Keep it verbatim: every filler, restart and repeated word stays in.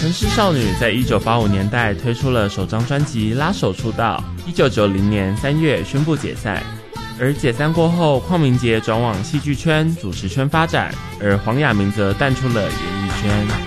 城市少女在一九八五年代推出了首张专辑《拉手》出道，一九九零年三月宣布解散。而解散过后，邝明杰转往戏剧圈、主持圈发展，而黄雅明则淡出了演艺圈。